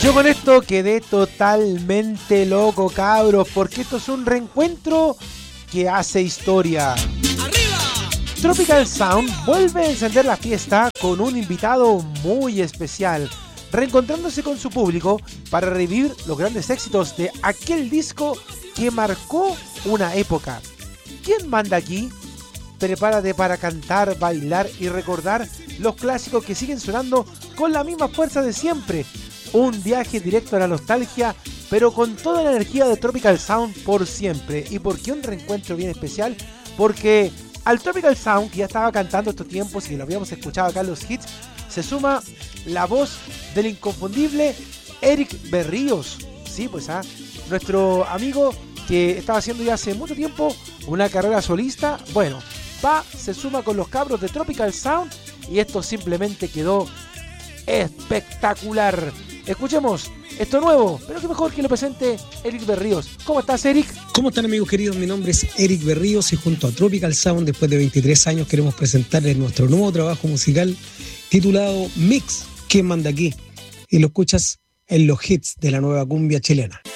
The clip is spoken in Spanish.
Yo con esto quedé totalmente loco, cabros, porque esto es un reencuentro que hace historia. Tropical Sound vuelve a encender la fiesta con un invitado muy especial, reencontrándose con su público para revivir los grandes éxitos de aquel disco que marcó una época. ¿Quién manda aquí? Prepárate para cantar, bailar y recordar los clásicos que siguen sonando con la misma fuerza de siempre. Un viaje directo a la nostalgia, pero con toda la energía de Tropical Sound por siempre. ¿Y por qué un reencuentro bien especial? Porque al Tropical Sound, que ya estaba cantando estos tiempos y que lo habíamos escuchado acá en los hits, se suma la voz del inconfundible Eric Berríos. Sí, pues nuestro amigo que estaba haciendo ya hace mucho tiempo una carrera solista. Bueno, se suma con los cabros de Tropical Sound y esto simplemente quedó espectacular. Escuchemos esto nuevo, pero que mejor que lo presente Eric Berríos. ¿Cómo estás, Eric? ¿Cómo están, amigos queridos? Mi nombre es Eric Berríos y junto a Tropical Sound, después de 23 años, queremos presentarles nuestro nuevo trabajo musical titulado Mix, ¿Quién manda aquí? Y lo escuchas en los hits de la nueva cumbia chilena.